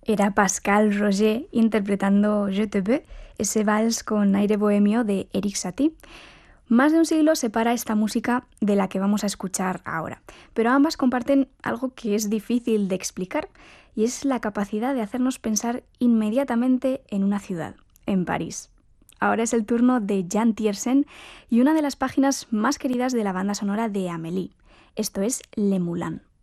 Era Pascal Roger interpretando Je te veux, ese vals con aire bohemio de Erik Satie. Más de un siglo separa esta música de la que vamos a escuchar ahora, pero ambas comparten algo que es difícil de explicar, y es la capacidad de hacernos pensar inmediatamente en una ciudad, en París. Ahora es el turno de Jan Tiersen y una de las páginas más queridas de la banda sonora de Amélie. Esto es Le Moulin.